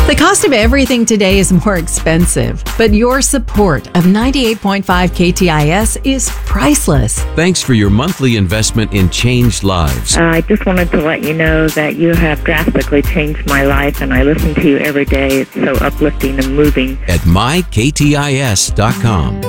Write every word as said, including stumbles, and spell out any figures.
The cost of everything today is more expensive, but your support of ninety-eight point five K T I S is priceless. Thanks for your monthly investment in changed lives. Uh, I just wanted to let you know that you have drastically changed my life, and I listen to you every day. It's so uplifting and moving. At my K T I S dot com.